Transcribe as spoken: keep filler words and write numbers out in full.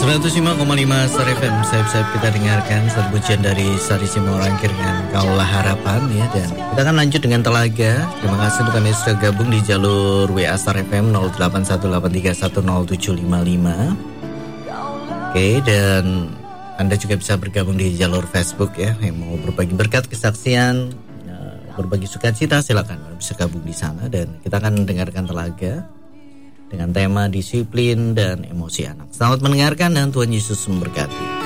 seratus lima koma lima Star F M. Sayap-sayap kita dengarkan serbucian dari Sari Simorangkir dengan Kaulah Harapan ya. Dan kita akan lanjut dengan Telaga. Terima kasih untuk Anda yang sudah gabung di jalur W A Star F M nol delapan satu delapan tiga satu nol tujuh lima lima. Oke, dan Anda juga bisa bergabung di jalur Facebook ya. Yang mau berbagi berkat kesaksian, berbagi sukacita, silakan bisa gabung di sana. Dan kita akan dengarkan Telaga dengan tema disiplin dan emosi anak. Selamat mendengarkan dan Tuhan Yesus memberkati.